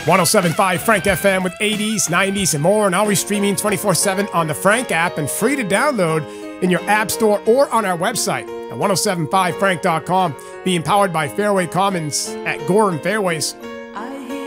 1075 Frank FM with 80s, 90s, and more, and always streaming 24/7 on the Frank app and free to download in your app store or on our website at 1075frank.com. Being powered by Fairway Commons at Gorham Fairways.